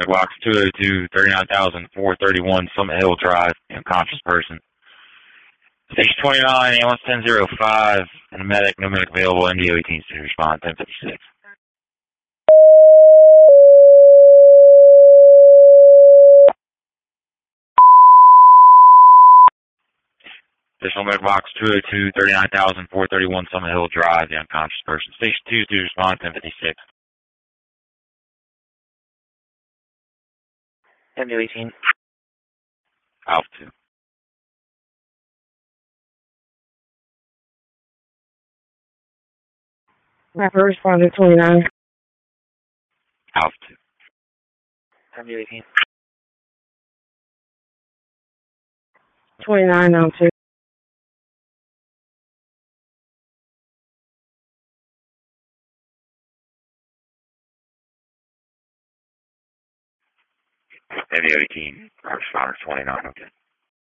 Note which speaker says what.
Speaker 1: Box 202, 39,431 Summit Hill Drive, unconscious person. Station 29, ambulance 1005, and a medic, no medic available, NDO 18 to respond, 1056. Additional medic box 202, 39,431 Summit Hill Drive, the unconscious person. Station 2 to respond, 1056.
Speaker 2: NDO 18.
Speaker 1: Alpha 2.
Speaker 3: Rapid responder 29.
Speaker 1: Alpha 2.
Speaker 2: NDO 18.
Speaker 3: 29 now 2.
Speaker 1: NDO 18, responder 29, okay.